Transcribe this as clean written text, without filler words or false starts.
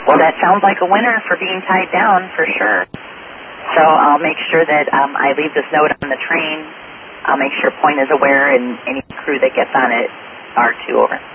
Well, that sounds like a winner for being tied down, for sure. So I'll make sure that I leave this note on the train. I'll make sure Point is aware and any crew that gets on it are too, over.